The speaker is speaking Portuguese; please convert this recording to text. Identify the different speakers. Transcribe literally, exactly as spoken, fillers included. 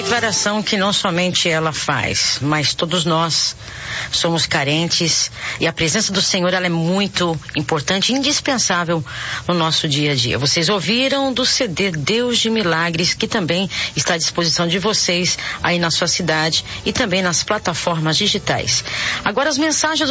Speaker 1: declaração que não somente ela faz, mas todos nós somos carentes e a presença do Senhor, ela é muito importante, indispensável no nosso dia a dia. Vocês ouviram do C D Deus de Milagres, que também está à disposição de vocês aí na sua cidade e também nas plataformas digitais. Agora as mensagens